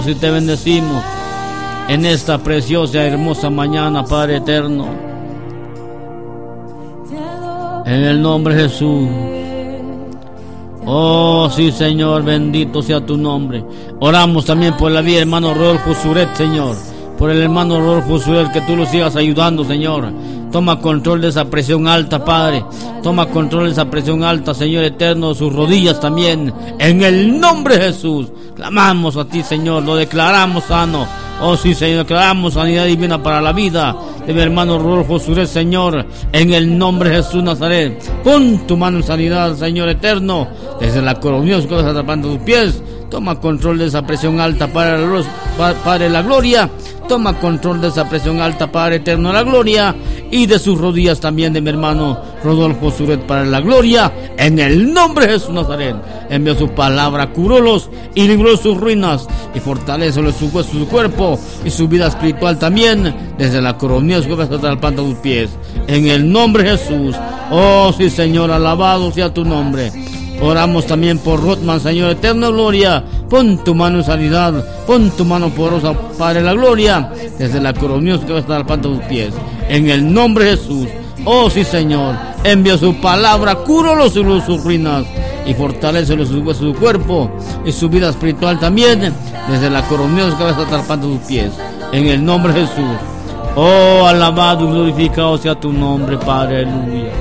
Y te bendecimos en esta preciosa y hermosa mañana, Padre eterno. En el nombre de Jesús. Oh, sí, Señor, bendito sea tu nombre. Oramos también por la vida del hermano Rodolfo Suret, Señor. Por el hermano Rodolfo Suret, que tú lo sigas ayudando, Señor. Toma control de esa presión alta, Padre. Toma control de esa presión alta, Señor eterno, sus rodillas también. En el nombre de Jesús. Clamamos a ti, Señor. Lo declaramos sano. Oh, sí, Señor. Declaramos sanidad divina para la vida de mi hermano Rodolfo Suret, Señor. En el nombre de Jesús Nazaret. Pon tu mano en sanidad, Señor eterno. Desde la coronilla hasta la planta de tus pies. Toma control de esa presión alta, Padre de la gloria. Toma control de esa presión alta, Padre eterno de la gloria, y de sus rodillas también de mi hermano Rodolfo Suret, para la gloria, en el nombre de Jesús Nazaret. Envió su palabra, curólos y libró sus ruinas, y fortalécelos sus huesos, su cuerpo y su vida espiritual también, desde la coronilla de su cabeza hasta la planta de sus pies, en el nombre de Jesús. Oh sí, Señor, alabado sea tu nombre. Oramos también por Rotman, Señor eterno de gloria. Pon tu mano en sanidad, pon tu mano poderosa, Padre de la gloria, desde la coronilla que va a estar al planta de tus pies, en el nombre de Jesús. Oh sí, Señor, envía su palabra, cúralos y sus ruinas, y fortalécelos sus huesos, su cuerpo y su vida espiritual también, desde la coronilla que va a estar al planta de tus pies, en el nombre de Jesús. Oh, alabado y glorificado sea tu nombre, Padre, aleluya.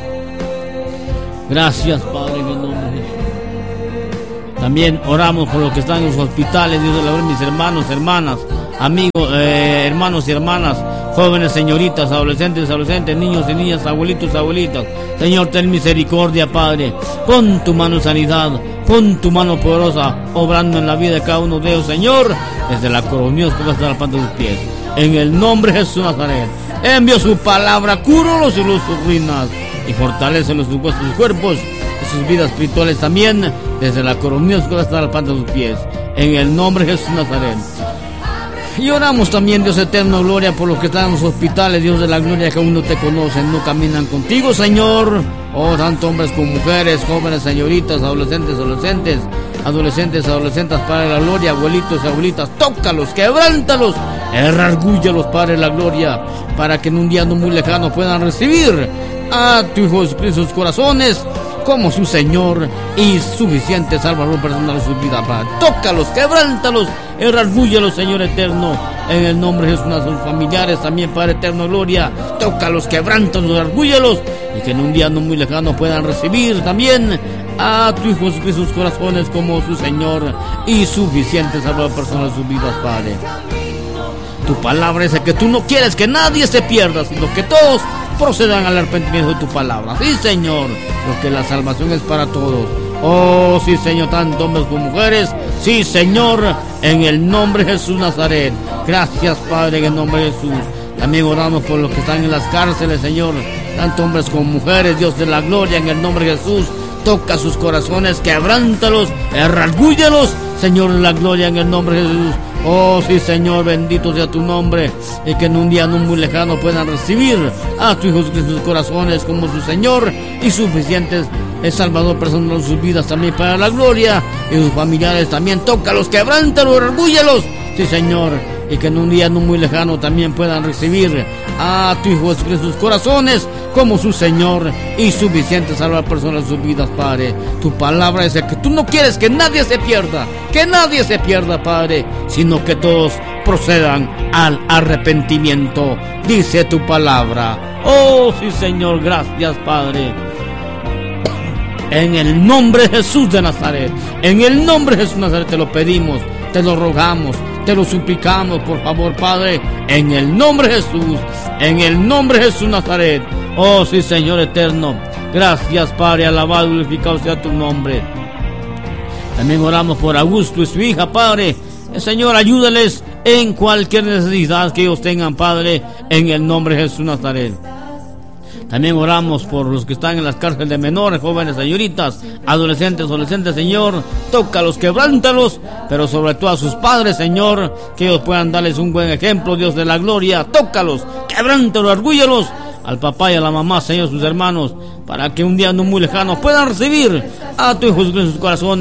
Gracias, Padre, en el nombre de Jesús. También oramos por los que están en los hospitales, Dios de la gloria, mis hermanos, hermanas, amigos, hermanos y hermanas, jóvenes, señoritas, adolescentes, niños y niñas, abuelitos, abuelitas. Señor, ten misericordia, Padre. Pon tu mano en sanidad, pon tu mano poderosa, obrando en la vida de cada uno de ellos, Señor, desde la coronilla hasta la planta de tus pies. En el nombre de Jesús Nazaret, envió su palabra, cúralos y los sus ruinas, y fortalécelos sus huesos, sus cuerpos y sus vidas espirituales también, desde la coronilla hasta la planta de sus pies, en el nombre de Jesús Nazaret. Y oramos también, Dios eterno, gloria, por los que están en los hospitales, Dios de la gloria, que aún no te conocen, no caminan contigo, Señor. Oh, tanto hombres como mujeres, jóvenes, señoritas, adolescentes, Padre de la gloria, abuelitos y abuelitas, tócalos, quebrántalos, rasgúyalos, Padre de la gloria, para que en un día no muy lejano puedan recibir a tu Hijo Jesucristo sus corazones como su Señor y suficiente Salvador personal de su vida, Padre. Tócalos, quebrántalos, rasgúyalos, Señor eterno, en el nombre de Jesús, a sus familiares también, Padre eterno, gloria. Tócalos, quebrántalos, rasgúyalos, y que en un día no muy lejano puedan recibir también a tu Hijo Jesucristo sus corazones como su Señor y suficiente Salvador personal de sus vidas, Padre. Tu palabra es que tú no quieres que nadie se pierda, sino que todos procedan al arrepentimiento de tu palabra. Sí, Señor, porque la salvación es para todos. Oh, sí, Señor, tanto hombres como mujeres. Sí, Señor, en el nombre de Jesús Nazaret. Gracias, Padre, en el nombre de Jesús. También oramos por los que están en las cárceles, Señor, tanto hombres como mujeres, Dios de la gloria, en el nombre de Jesús. Toca sus corazones, quebrántalos, rasgúyalos, Señor de la gloria, en el nombre de Jesús. Oh sí, Señor, bendito sea tu nombre, y que en un día no muy lejano puedan recibir a tu Hijo Jesucristo sus corazones como su Señor y suficiente Salvador personal de sus vidas también, para la gloria, y sus familiares también. Tócalos, quebrántalos, rasgúyalos, sí, Señor, y que en un día no muy lejano también puedan recibir a tu Hijo Jesucristo sus corazones como su Señor y suficiente Salvador personal de sus vidas, Padre. Tu palabra es que tú no quieres que nadie se pierda, Padre, sino que todos procedan al arrepentimiento, dice tu palabra. Oh sí, Señor, gracias, Padre. En el nombre de Jesús de Nazaret, en el nombre de Jesús de Nazaret te lo pedimos, te lo rogamos, te lo suplicamos, por favor, Padre, en el nombre de Jesús, en el nombre de Jesús Nazaret. Oh sí, Señor eterno, gracias, Padre, alabado y glorificado sea tu nombre. También oramos por Augusto y su hija, Padre. Señor, ayúdales en cualquier necesidad que ellos tengan, Padre, en el nombre de Jesús Nazaret. También oramos por los que están en las cárceles de menores, jóvenes, señoritas, adolescentes, Señor. Tócalos, quebrántalos, pero sobre todo a sus padres, Señor, que ellos puedan darles un buen ejemplo, Dios de la gloria. Tócalos, quebrántalos, orgúllalos, al papá y a la mamá, Señor, sus hermanos, para que un día no muy lejano puedan recibir a tu Hijo Jesucristo en sus corazones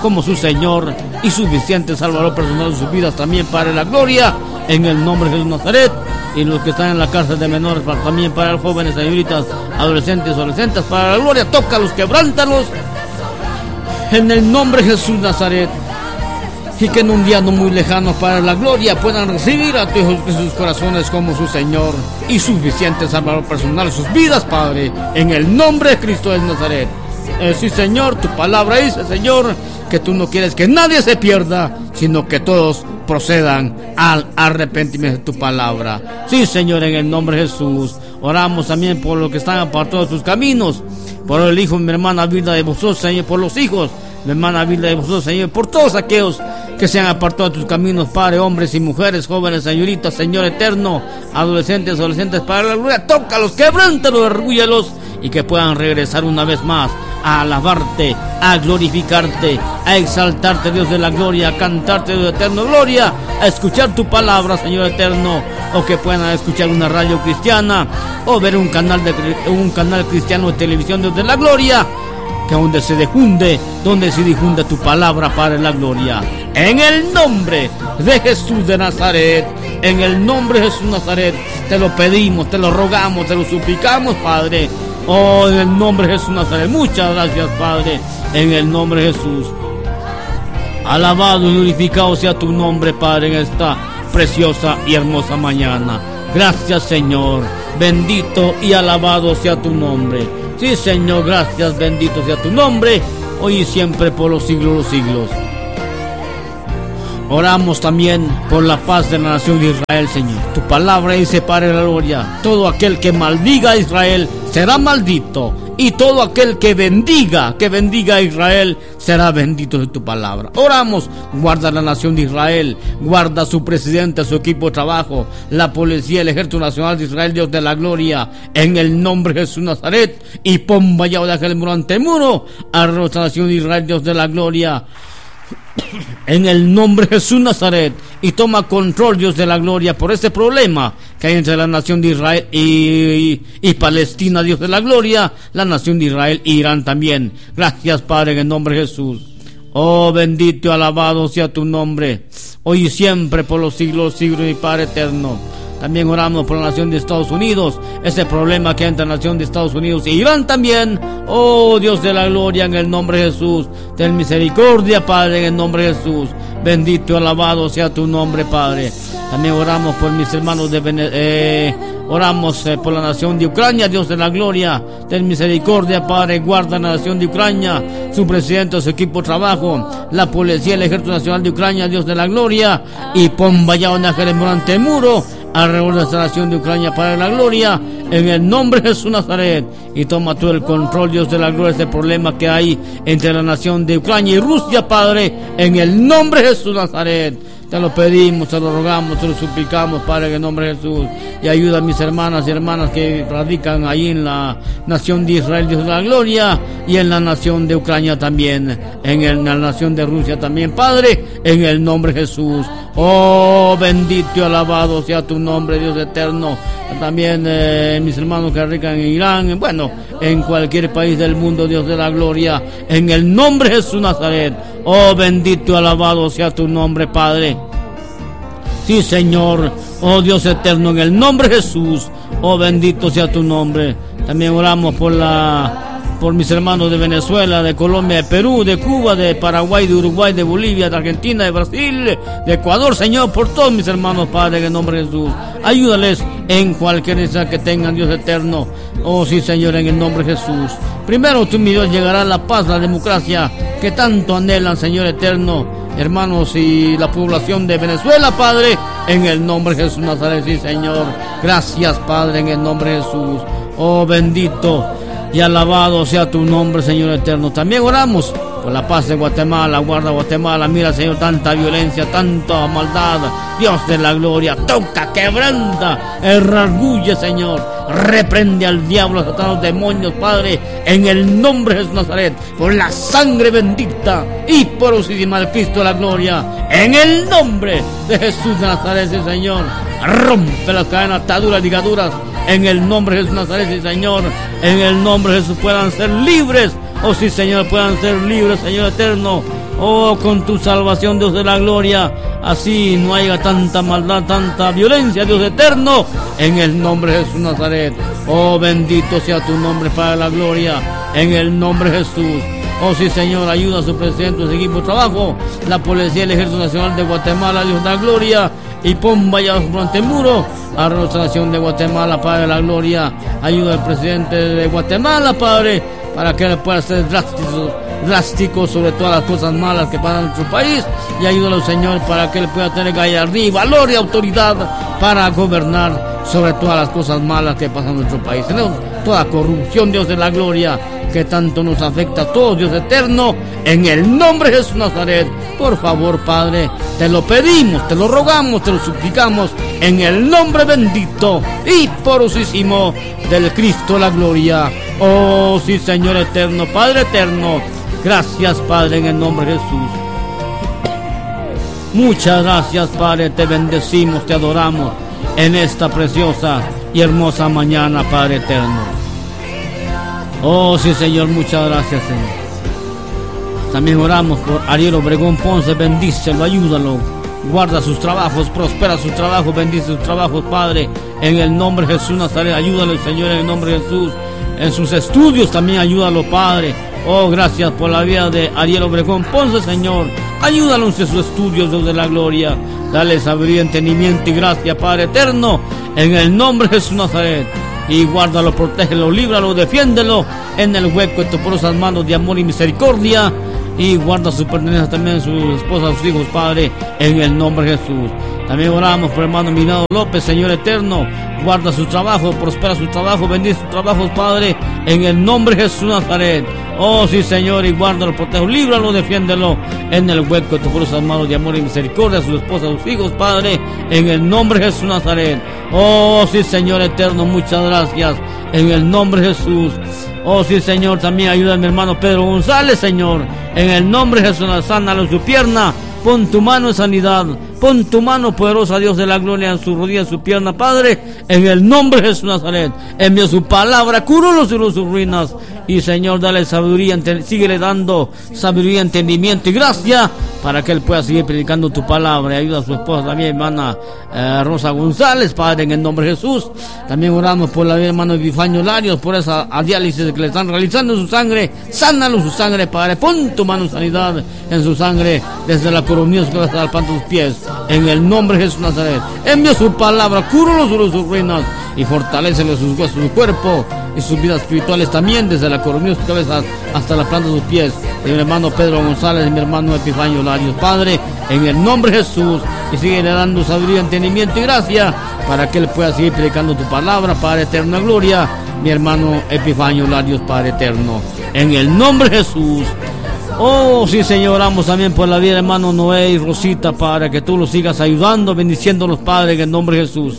como su Señor y suficiente Salvador personal de sus vidas también para la gloria, en el nombre de Jesús de Nazaret. Y los que están en la cárcel de menores, también para los jóvenes, señoritas, adolescentes, adolescentes, para la gloria, tócalos, quebrántalos, en el nombre de Jesús de Nazaret. Y que en un día no muy lejano para la gloria puedan recibir a tu Hijo en sus corazones como su Señor y suficiente Salvador personal de sus vidas, Padre, en el nombre de Cristo de Nazaret. Sí, Señor, tu palabra dice, Señor, que tú no quieres que nadie se pierda, sino que todos procedan al arrepentimiento de tu palabra. Sí, Señor, en el nombre de Jesús. Oramos también por los que están apartados de tus caminos, por el hijo de mi hermana Vilda de vosotros, Señor, por los hijos mi hermana Vilda de vosotros, Señor, por todos aquellos que se han apartado de tus caminos, Padre, hombres y mujeres, jóvenes, señoritas, Señor eterno, adolescentes, para la gloria, tócalos, quebrántalos, orgúyelos, y que puedan regresar una vez más a alabarte, a glorificarte, a exaltarte, Dios de la gloria, a cantarte, Dios de eterno, gloria, a escuchar tu palabra, Señor eterno, o que puedan escuchar una radio cristiana, o ver un canal cristiano de televisión, Dios de la gloria, que donde se difunde tu palabra para la gloria. En el nombre de Jesús de Nazaret, en el nombre de Jesús de Nazaret, te lo pedimos, te lo rogamos, te lo suplicamos, Padre. Oh, en el nombre de Jesús de Nazaret, muchas gracias, Padre, en el nombre de Jesús. Alabado y glorificado sea tu nombre, Padre, en esta preciosa y hermosa mañana. Gracias, Señor, bendito y alabado sea tu nombre. Sí, Señor, gracias, bendito sea tu nombre, hoy y siempre por los siglos de los siglos. Oramos también por la paz de la nación de Israel, Señor. Tu palabra dice, Padre, la gloria, todo aquel que maldiga a Israel será maldito, y todo aquel que bendiga a Israel será bendito de tu palabra. Oramos, guarda la nación de Israel, guarda a su presidente, a su equipo de trabajo, la policía, el ejército nacional de Israel, Dios de la gloria, en el nombre de Jesús Nazaret, y pon vallado de aquel muro ante el muro a la nación de Israel, Dios de la gloria, en el nombre de Jesús Nazaret, y toma control, Dios de la gloria, por este problema que hay entre la nación de Israel y Palestina, Dios de la gloria, la nación de Israel e Irán también. Gracias, Padre, en el nombre de Jesús. Oh, bendito y alabado sea tu nombre, hoy y siempre por los siglos, mi Padre eterno. También oramos por la nación de Estados Unidos, ese problema que hay entre la nación de Estados Unidos e Irán también. Oh, Dios de la gloria, en el nombre de Jesús, ten misericordia, Padre, en el nombre de Jesús. Bendito y alabado sea tu nombre, Padre. También oramos por mis hermanos oramos por la nación de Ucrania, Dios de la gloria, ten misericordia, Padre, guarda la nación de Ucrania, su presidente, su equipo de trabajo, la policía, el ejército nacional de Ucrania, Dios de la gloria, y pon vallado de ángeles ante el muro alrededor de esta nación de Ucrania para la gloria, en el nombre de Jesús Nazaret, y toma tú el control, Dios de la gloria, de este problema que hay entre la nación de Ucrania y Rusia, Padre, en el nombre de Jesús Nazaret. Te lo pedimos, te lo rogamos, te lo suplicamos, Padre, en el nombre de Jesús. Y ayuda a mis hermanas y hermanas que radican ahí en la nación de Israel, Dios de la gloria, y en la nación de Ucrania también, en la nación de Rusia también, Padre, en el nombre de Jesús. Oh, bendito y alabado sea tu nombre, Dios eterno. También mis hermanos que radican en Irán, bueno, en cualquier país del mundo, Dios de la gloria, en el nombre de Jesús Nazaret. Oh, bendito y alabado sea tu nombre, Padre. Sí, Señor, oh Dios eterno, en el nombre de Jesús, oh bendito sea tu nombre. También oramos por mis hermanos de Venezuela, de Colombia, de Perú, de Cuba, de Paraguay, de Uruguay, de Bolivia, de Argentina, de Brasil, de Ecuador, Señor, por todos mis hermanos, Padre, en el nombre de Jesús. Ayúdales en cualquier necesidad que tengan, Dios eterno. Oh sí, Señor, en el nombre de Jesús. Primero tú, mi Dios, llegará la paz, la democracia que tanto anhelan, Señor eterno, hermanos y la población de Venezuela, Padre, en el nombre de Jesús Nazaret, sí, Señor. Gracias, Padre, en el nombre de Jesús. Oh, bendito y alabado sea tu nombre, Señor eterno. También oramos por la paz de Guatemala, guarda Guatemala. Mira, Señor, tanta violencia, tanta maldad. Dios de la gloria, toca, quebranta, redarguye, Señor. Reprende al diablo, a Satanás, los demonios, Padre, en el nombre de Jesús Nazaret, por la sangre bendita y porosísima del Cristo de la gloria, en el nombre de Jesús de Nazaret, sí, Señor. Rompe las cadenas, ataduras, ligaduras, en el nombre de Jesús Nazaret, sí, Señor. En el nombre de Jesús puedan ser libres, oh sí, Señor, puedan ser libres, Señor eterno. Oh, con tu salvación, Dios de la gloria, así no haya tanta maldad, tanta violencia, Dios eterno, en el nombre de Jesús Nazaret. Oh, bendito sea tu nombre para la gloria, en el nombre de Jesús. Oh, sí, Señor, ayuda a su presidente, su equipo de trabajo, la policía, el Ejército Nacional de Guatemala, Dios de la gloria, y pon vaya frente al muro a nuestra nación de Guatemala, Padre de la gloria. Ayuda al presidente de Guatemala, Padre, para que él pueda ser drástico sobre todas las cosas malas que pasan en nuestro país, y ayúdalo, Señor, para que él pueda tener gallardía, valor y autoridad para gobernar sobre todas las cosas malas que pasan en nuestro país. Tenemos toda corrupción, Dios de la gloria, que tanto nos afecta a todos, Dios eterno, en el nombre de Jesús Nazaret. Por favor, Padre, te lo pedimos, te lo rogamos, te lo suplicamos, en el nombre bendito y porosísimo del Cristo la gloria. Oh, sí, Señor eterno, Padre eterno, gracias, Padre, en el nombre de Jesús. Muchas gracias, Padre, te bendecimos, te adoramos en esta preciosa y hermosa mañana, Padre eterno. Oh, sí, Señor, muchas gracias, Señor. También oramos por Ariel Obregón Ponce, bendícelo, ayúdalo, guarda sus trabajos, prospera sus trabajos, bendice sus trabajos, Padre, en el nombre de Jesús Nazaret. Ayúdalo, Señor, en el nombre de Jesús. En sus estudios también ayúdalo, Padre. Oh, gracias por la vida de Ariel Obregón Ponce, Señor. Ayúdalo en sus estudios, Dios de la gloria. Dale sabiduría, entendimiento y gracia, Padre eterno, en el nombre de Jesús Nazaret. Y guárdalo, protégelo, líbralo, defiéndelo en el hueco de tus poderosas manos de amor y misericordia. Y guarda sus pertenencias también, sus esposas, sus hijos, Padre, en el nombre de Jesús. También oramos por el hermano Minado López, Señor eterno. Guarda su trabajo, prospera su trabajo, bendice sus trabajos, Padre, en el nombre de Jesús Nazaret. Oh, sí, Señor, y guárdalo, protégelo, líbralo, defiéndelo en el hueco de tus poderosas manos de amor y misericordia, a sus esposas, sus hijos, Padre, en el nombre de Jesús Nazaret. Oh, sí, Señor eterno, muchas gracias, en el nombre de Jesús. Oh, sí, Señor, también ayuda a mi hermano Pedro González, Señor, en el nombre de Jesús. Sánalo en su pierna, pon tu mano en sanidad, pon tu mano poderosa, Dios de la gloria, en su rodilla, en su pierna, Padre, en el nombre de Jesús Nazaret. Envía su palabra, cúralos de sus ruinas, y Señor, dale sabiduría, síguele dando sabiduría, entendimiento y gracia, para que él pueda seguir predicando tu palabra. Y ayuda a su esposa también, hermana Rosa González, Padre, en el nombre de Jesús. También oramos por la vida, hermano Epifanio Larios, por esa diálisis que le están realizando en su sangre. Sánalo su sangre, Padre, pon tu mano en sanidad en su sangre, desde la coronilla hasta la planta de sus pies, en el nombre de Jesús Nazaret. Envía su palabra, cúralos de sus ruinas, y fortalécele sus huesos, su cuerpo y sus vidas espirituales también, desde la coronilla de sus cabezas hasta la planta de sus pies. De mi hermano Pedro González y mi hermano Epifanio Larios, Padre, en el nombre de Jesús. Y sigue dando sabiduría, entendimiento y gracia, para que él pueda seguir predicando tu palabra, Padre eterno, gloria. Mi hermano Epifanio Larios, Padre eterno, en el nombre de Jesús. Oh, sí, Señor, oramos también por la vida de hermano Noé y Rosita, para que tú los sigas ayudando, bendiciéndolos, Padre, en el nombre de Jesús.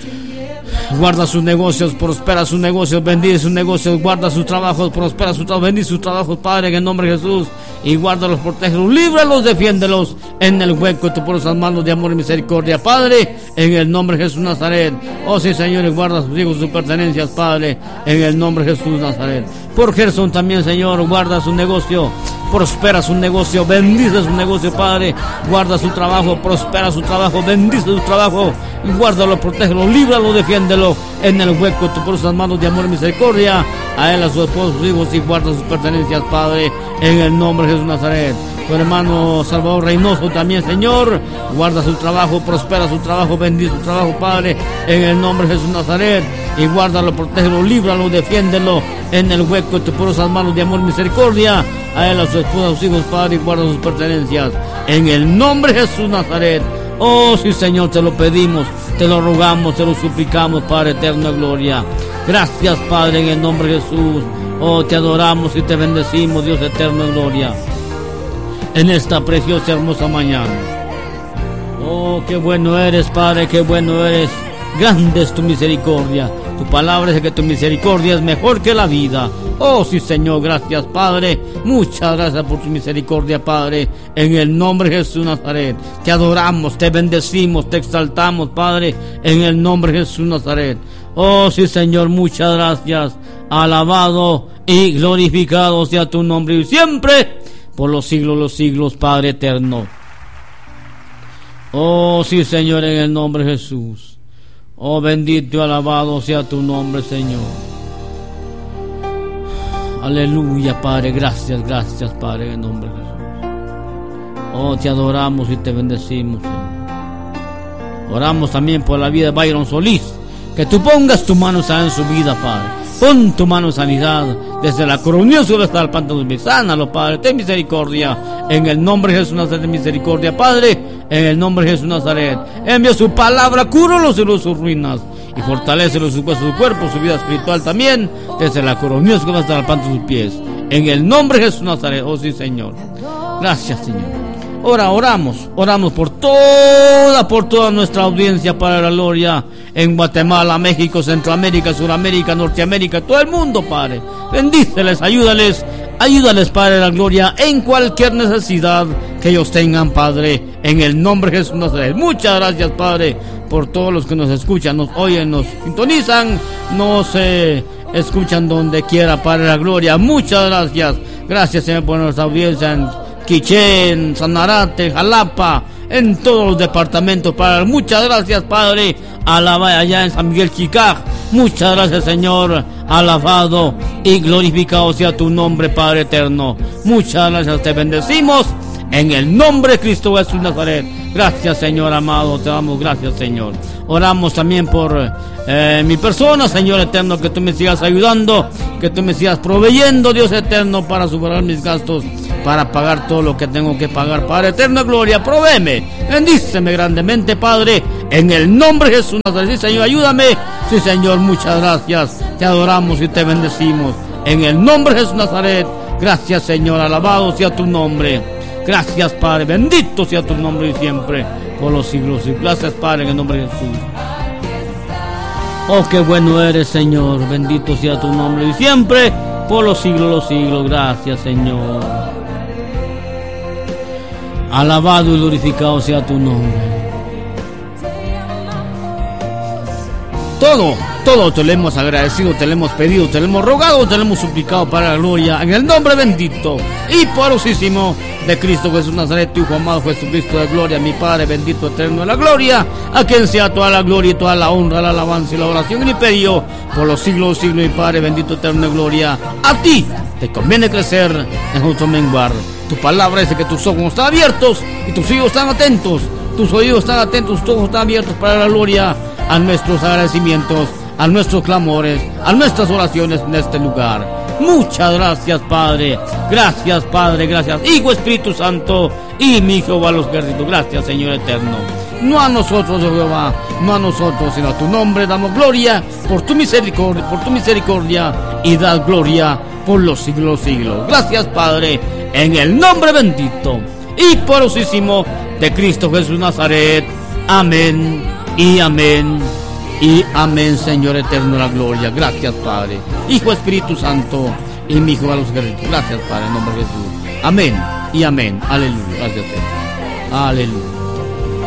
Guarda sus negocios, prospera sus negocios, bendice sus negocios, guarda sus trabajos, prospera sus trabajos, bendice sus trabajos, Padre, en el nombre de Jesús. Y guárdalos, protégelos, líbralos, defiéndelos en el hueco de tus poderosas manos de amor y misericordia, Padre, en el nombre de Jesús Nazaret. Oh, sí, Señor, y guarda a sus hijos, sus pertenencias, Padre, en el nombre de Jesús Nazaret. Por Gerson también, Señor, guarda su negocio, prospera su negocio, bendice su negocio, Padre, guarda su trabajo, prospera su trabajo, bendice su trabajo, y guárdalo, protégelo, líbralo, defiéndelo en el hueco de tus poderosas manos de amor y misericordia, a él, a su esposo, a sus hijos, y guarda sus pertenencias, Padre, en el nombre de Jesús Nazaret. Tu hermano Salvador Reynoso también, Señor, guarda su trabajo, prospera su trabajo, bendice su trabajo, Padre, en el nombre de Jesús Nazaret, y guárdalo, protégelo, líbralo, defiéndelo en el hueco de tus poderosas manos de amor y misericordia, a él, a su esposa, a sus hijos, Padre, y guarda sus pertenencias en el nombre de Jesús Nazaret. Oh, sí, Señor, te lo pedimos, te lo rogamos, te lo suplicamos, Padre eterno, gloria. Gracias, Padre, en el nombre de Jesús. Oh, te adoramos y te bendecimos, Dios eterno, gloria, en esta preciosa, hermosa mañana. Oh, qué bueno eres, Padre, qué bueno eres. Grande es tu misericordia. Tu palabra dice que tu misericordia es mejor que la vida. Oh, sí, Señor, gracias, Padre. Muchas gracias por tu misericordia, Padre, en el nombre de Jesús Nazaret. Te adoramos, te bendecimos, te exaltamos, Padre, en el nombre de Jesús Nazaret. Oh, sí, Señor, muchas gracias. Alabado y glorificado sea tu nombre, y siempre por los siglos, Padre eterno. Oh, sí, Señor, en el nombre de Jesús. Oh, bendito y alabado sea tu nombre, Señor. Aleluya, Padre. Gracias, Padre, en el nombre de Jesús. Oh, te adoramos y te bendecimos, Señor. Oramos también por la vida de Byron Solís. Que tú pongas tu mano sana en su vida, Padre. Pon tu mano en sanidad desde la comunión hasta el pantano. Sánalo, Padre, ten misericordia. En el nombre de Jesús Nazaret, ten misericordia, Padre. En el nombre de Jesús Nazaret, envía su palabra, cúralos de sus ruinas y fortalécelos su cuerpo, su vida espiritual también, desde la comunión hasta el pantano de sus pies. En el nombre de Jesús Nazaret, oh sí, Señor. Gracias, Señor. Ahora oramos por toda nuestra audiencia para la gloria en Guatemala, México, Centroamérica, Suramérica, Norteamérica, todo el mundo, Padre. Bendíceles, ayúdales, Padre, la gloria en cualquier necesidad que ellos tengan, Padre, en el nombre de Jesús Nazaret. Muchas gracias, Padre, por todos los que nos escuchan, nos oyen, nos sintonizan, nos escuchan donde quiera, Padre, la gloria. Muchas gracias. Gracias, Señor, por nuestra audiencia en Quichén, Sanarate, Jalapa, en todos los departamentos, Padre. Muchas gracias, Padre. Alaba allá en San Miguel Chicaj. Muchas gracias, Señor. Alabado y glorificado sea tu nombre, Padre eterno. Muchas gracias, te bendecimos en el nombre de Cristo Jesús Nazaret. Gracias, Señor amado, te damos gracias, Señor. Oramos también por mi persona, Señor eterno, que tú me sigas ayudando, que tú me sigas proveyendo, Dios eterno, para superar mis gastos, para pagar todo lo que tengo que pagar. Padre eterno, gloria, provéeme, bendíceme grandemente, Padre, en el nombre de Jesús Nazaret. Sí, Señor, ayúdame. Sí, Señor, muchas gracias, te adoramos y te bendecimos en el nombre de Jesús Nazaret. Gracias, Señor, alabado sea tu nombre. Gracias, Padre, bendito sea tu nombre y siempre por los siglos. Y gracias, Padre, en el nombre de Jesús. Oh, qué bueno eres, Señor, bendito sea tu nombre y siempre por los siglos. Gracias, Señor. Alabado y glorificado sea tu nombre. Todo te lo hemos agradecido, te lo hemos pedido, te lo hemos rogado, te lo hemos suplicado para la gloria, en el nombre bendito y poderosísimo de Cristo Jesús Nazaret, tu Hijo amado Jesucristo de gloria, mi Padre bendito eterno de la gloria, a quien sea toda la gloria y toda la honra, la alabanza y la oración y el imperio por los siglos, mi Padre bendito eterno de gloria. A ti te conviene crecer, en justo menguar. Tu palabra dice que tus ojos están abiertos y tus oídos están atentos, tus oídos están atentos, tus ojos están abiertos para la gloria, a nuestros agradecimientos, a nuestros clamores, a nuestras oraciones en este lugar. Muchas gracias, Padre. Gracias, Padre. Gracias, Hijo, Espíritu Santo y mi Jehová los ejércitos. Gracias, Señor eterno. No a nosotros, Jehová, no a nosotros, sino a tu nombre damos gloria por tu misericordia y das gloria por los siglos. Gracias, Padre, en el nombre bendito y poderosísimo de Cristo Jesús Nazaret. Amén. Y amén, Señor eterno de la gloria. Gracias, Padre, Hijo, Espíritu Santo y mi Hijo a los ejércitos. Gracias, Padre, en nombre de Jesús. Amén y amén. Aleluya. Gracias, Señor. Aleluya.